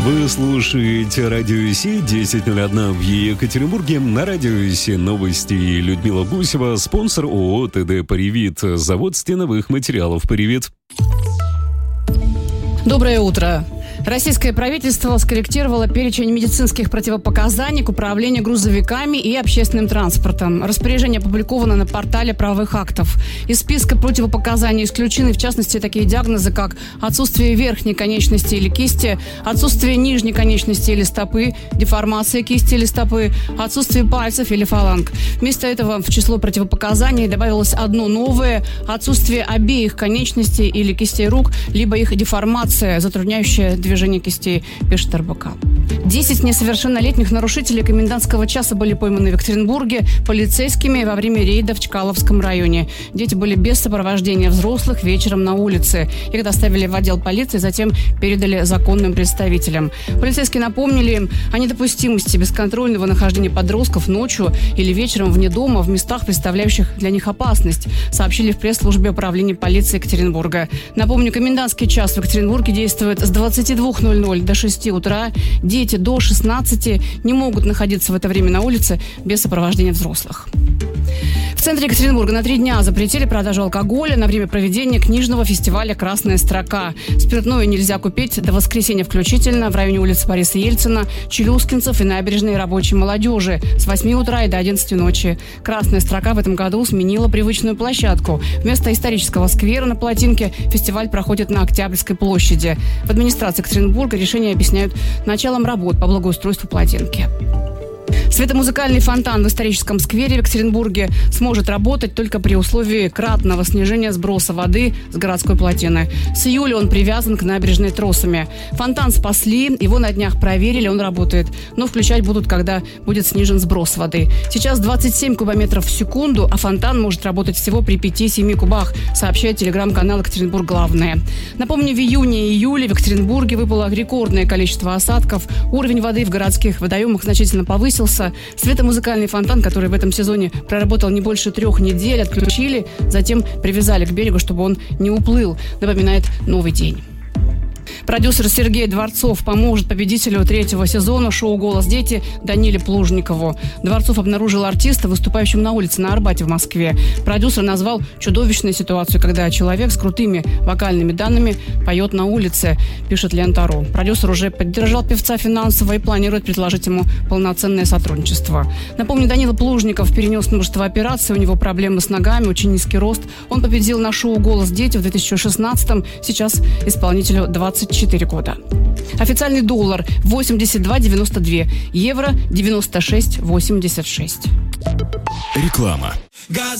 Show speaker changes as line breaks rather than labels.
Вы слушаете Радио Си, 10:01 в Екатеринбурге. На Радио Си новости. Людмила Гусева, спонсор ООО ТД «Привит», завод стеновых материалов «Привит».
Доброе утро. Российское правительство скорректировало перечень медицинских противопоказаний к управлению грузовиками и общественным транспортом. Распоряжение опубликовано на портале правовых актов. Из списка противопоказаний исключены, в частности, такие диагнозы, как отсутствие верхней конечности или кисти, отсутствие нижней конечности или стопы, деформация кисти или стопы, отсутствие пальцев или фаланг. Вместо этого в число противопоказаний добавилось одно новое – отсутствие обеих конечностей или кистей рук, либо их деформация, затрудняющая движение кистей, пишет РБК. 10 несовершеннолетних нарушителей комендантского часа были пойманы в Екатеринбурге полицейскими во время рейда в Чкаловском районе. Дети были без сопровождения взрослых вечером на улице. Их доставили в отдел полиции, затем передали законным представителям. Полицейские напомнили им о недопустимости бесконтрольного нахождения подростков ночью или вечером вне дома в местах, представляющих для них опасность, сообщили в пресс-службе управления полиции Екатеринбурга. Напомню, комендантский час в Екатеринбурге действует с 22:00 до 6 утра. Дети до 16 не могут находиться в это время на улице без сопровождения взрослых. В центре Екатеринбурга на 3 дня запретили продажу алкоголя на время проведения книжного фестиваля «Красная строка». Спиртное нельзя купить до воскресенья включительно в районе улицы Бориса Ельцина, Челюскинцев и набережной рабочей молодежи с 8 утра и до 11 ночи. «Красная строка» в этом году сменила привычную площадку. Вместо исторического сквера на Плотинке фестиваль проходит на Октябрьской площади. В администрации Екатеринбурга решение объясняют началом работ по благоустройству Плотинки. Светомузыкальный фонтан в историческом сквере в Екатеринбурге сможет работать только при условии кратного снижения сброса воды с городской плотины. С июля он привязан к набережной тросами. Фонтан спасли, его на днях проверили, он работает. Но включать будут, когда будет снижен сброс воды. Сейчас 27 кубометров в секунду, а фонтан может работать всего при 5-7 кубах, сообщает телеграм-канал «Екатеринбург Главное». Напомню, в июне и июле в Екатеринбурге выпало рекордное количество осадков. Уровень воды в городских водоемах значительно повысился. Светомузыкальный фонтан, который в этом сезоне проработал не больше 3 недель, отключили, затем привязали к берегу, чтобы он не уплыл, напоминает «Новый день». Продюсер Сергей Дворцов поможет победителю 3-го сезона шоу «Голос дети» Даниле Плужникову. Дворцов обнаружил артиста, выступающим на улице на Арбате в Москве. Продюсер назвал чудовищной ситуацию, когда человек с крутыми вокальными данными поет на улице, пишет Лента.ру. Продюсер уже поддержал певца финансово и планирует предложить ему полноценное сотрудничество. Напомню, Данила Плужников перенес множество операций, у него проблемы с ногами, очень низкий рост. Он победил на шоу «Голос дети» в 2016-м, сейчас исполнителю 24 года. Официальный доллар 82,92, евро 96,86.
Реклама.